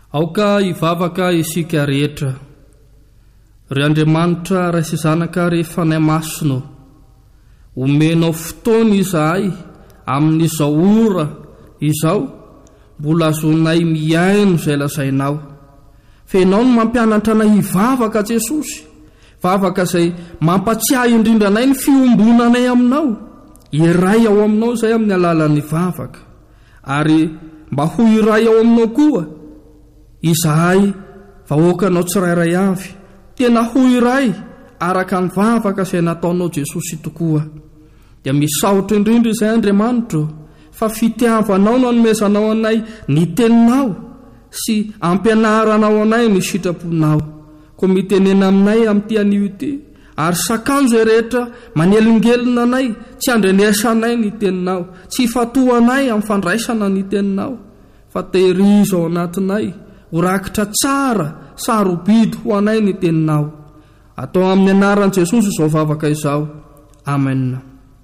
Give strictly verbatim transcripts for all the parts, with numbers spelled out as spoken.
Aoka ivavaka isika rehetra. Ry Andriamanitra ray sy zanaka rehefa nay masino, omenao fotoana izahay amin'izao ora izao, mbola azonay miaino izay lazainao. Fenao no mampianatra anay hivavaka Jesosy, vavaka izay mampatsiahy indrindra anay ny fiombonanay aminao, iray ao aminao izay amin'ny alalan'ny vavaka, ary mba ho iray ao aminao koa izahay vahoakanao tsirairay avy, tena ho iray araka ny vavaka izay nataonao Jesosy tokoa. Dia misaotra indrindra izay Andriamanitra fa fitiavanao no anomezanao anay ny teninao sy ampianaranao anay ny sitraponao. Koa mitenena aminay amin'ity anio ity, ary sakanjo rehetra manelingelina anay tsy andrenesanay ny teninao, tsy fatoanay amin'ny fandraisana ny teninao, fa tehirizo ao anatinay ho rakitra tsara sarobidy ho anay ny teninao. Atao amin'ny anaran'i Jesosy izao vavaka izao. Amen.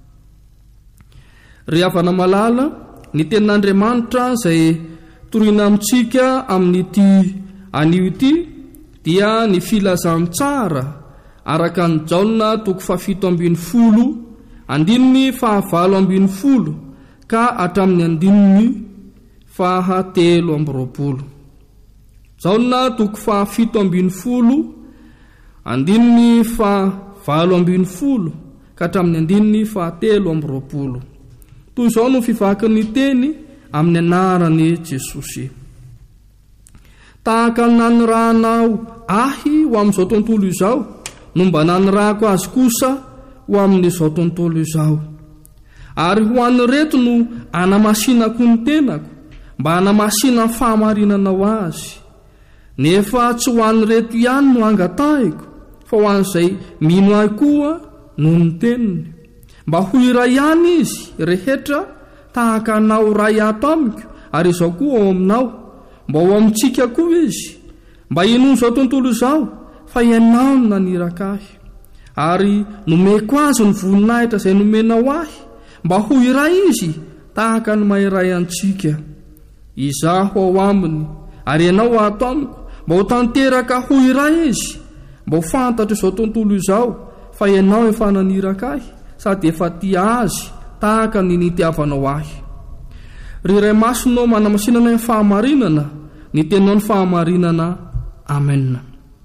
Ry havana malala, ny tenin'Andriamanitra izay torina amintsika amin'ity anio ity dia ny filazany tsara araka ny Jaona toko fahafito ambin'ny folo andininy fahavalo ambin'ny folo ka hatramin'ny andininy fahatelo amby roapolo. Jaona toko fahafito ambin'ny folo andininy fahavalo ambin'ny folo ka hatramin'ny andininy fahatelo amby roapolo. Toy izao no fivakin'ny teny amin'ny anaran'i Jesosy. Tahaka ny nanirahanao ahy ho amin'izao tontolo izao, no mba nanirahako azy kosa ho amin'izao tontolo izao. Ary ho an'ny reto no anamasinako ny tenako, mba anamasina ny fahamarinanao azy. Nefa tsy ho an'ny reto ihany no angatahiko, fa ho an'izay mino ahy koa no ny teniny, mba ho iray ihany izy rehetra tahaka anao ray ato amiko, ary izao koa ao aminao, mba ho amintsika koa izy, mba ino izao tontolo izao fa ianao no naniraka ahy, ary nomeko azy ny voninahitra izay nomenao ahy, mba ho iray izy tahaka ny mahiray antsika. Izaho ao aminy ary ianao ato amiko, mba ho tanteraka ho iray izy, mba ho fantatra izao tontolo izao fa ianao efa naniraka ahy sady efa tia azy tahaka ny nitiavanao ahy. Ry iray masonao manamasinana ny fahamarinana, ny tenao ny fahamarinana. Amen.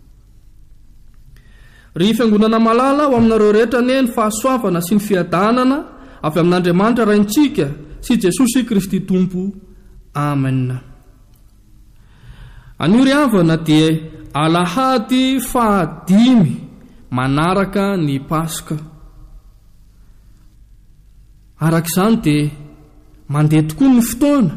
Ry fiangonana malala ho aminareo rehetra ne ny fahasoavana sy ny fiadanana avy amin'Andriamanitra raintsika sy Jesosy Kristy Tompo. Amen. Anio ry havana dia alahady fahadimy manaraka ny Paska. Arak'izany dia mandeha tokoa ny fotoana,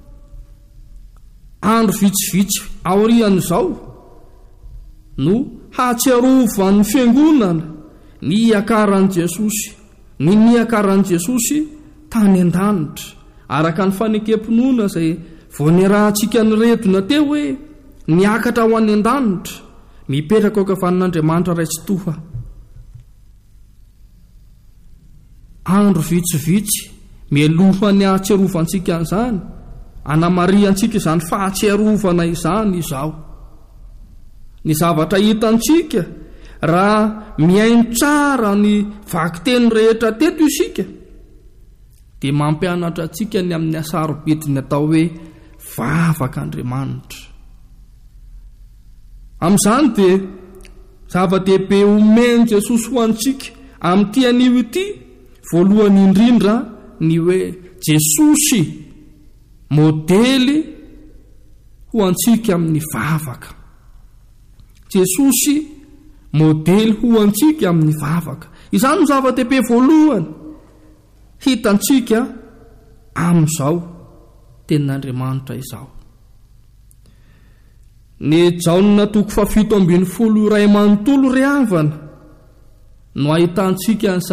andro vitsivitsy aorian'izao no hatsiarovan'ny fiangonana ny iakaran'i Jesosy, ny niakaran'i Jesosy tany an-danitra, araka ny fanekemponona izay voanerahantsika ny redona teo hoe niakatra ho any an-danitra, mipetraka ao ankavan'Andriamanitra ray tsy toha. Andro vitsivitsy mialohan'ny ahatsiarovantsika an'izany, anamariantsika izany fahatsiarovana izany izao. Ny zavatra hitantsika raha miaino tsara ny vakiteny rehetra teto isika, dia mampianatra antsika ny amin'ny asarobidiny atao hoe vavak'Andriamanitra. Amin'izany dia zava-dehibe omeny Jesosy ho antsika amin'ity anio ity, voalohany indrindra ny hoe Jesosy modely ho antsika amin'ny vavaka. Jesosy modely ho antsika amin'ny vavaka. Izany no zava-dehibe voalohany hitantsika amin'izao tenin'Andriamanitra izao. Ny Jaona toko fahafito ambin'ny folo iray manontolo ry havana no ahitantsika